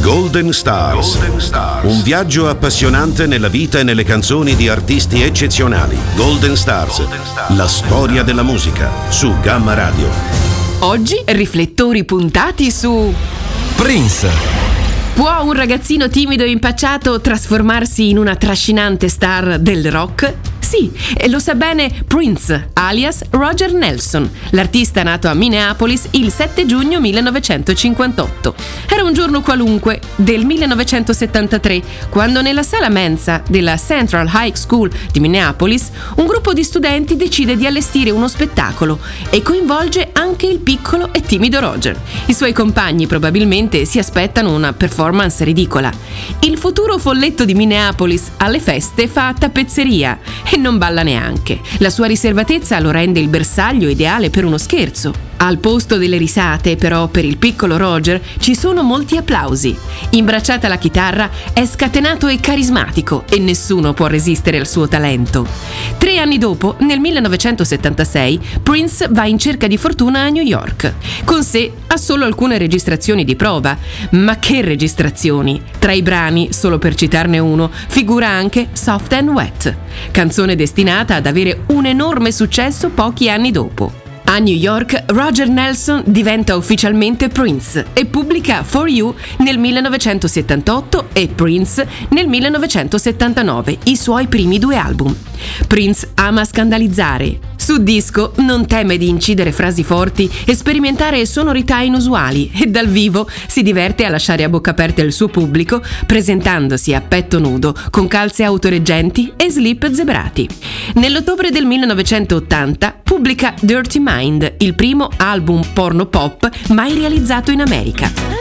Golden Stars. Un viaggio appassionante nella vita e nelle canzoni di artisti eccezionali. Golden Stars. La storia della musica su Gamma Radio. Oggi riflettori puntati su Prince. Può un ragazzino timido e impacciato trasformarsi in una trascinante star del rock? Sì, e lo sa bene Prince, alias Roger Nelson, l'artista nato a Minneapolis il 7 giugno 1958. Era un giorno qualunque del 1973, quando nella sala mensa della Central High School di Minneapolis un gruppo di studenti decide di allestire uno spettacolo e coinvolge anche il piccolo e timido Roger. I suoi compagni probabilmente si aspettano una performance ridicola. Il futuro folletto di Minneapolis alle feste fa tappezzeria e non balla neanche. La sua riservatezza lo rende il bersaglio ideale per uno scherzo. Al posto delle risate, però, per il piccolo Roger ci sono molti applausi. Imbracciata alla chitarra, è scatenato e carismatico e nessuno può resistere al suo talento. 3 anni dopo, nel 1976, Prince va in cerca di fortuna a New York. Con sé ha solo alcune registrazioni di prova. Ma che registrazioni! Tra i brani, solo per citarne uno, figura anche Soft and Wet, canzone destinata ad avere un enorme successo pochi anni dopo. A New York, Roger Nelson diventa ufficialmente Prince e pubblica For You nel 1978 e Prince nel 1979, i suoi primi 2 album. Prince ama scandalizzare. Su disco non teme di incidere frasi forti e sperimentare sonorità inusuali e dal vivo si diverte a lasciare a bocca aperta il suo pubblico presentandosi a petto nudo con calze autoreggenti e slip zebrati. Nell'ottobre del 1980 pubblica Dirty Mind, il primo album porno pop mai realizzato in America.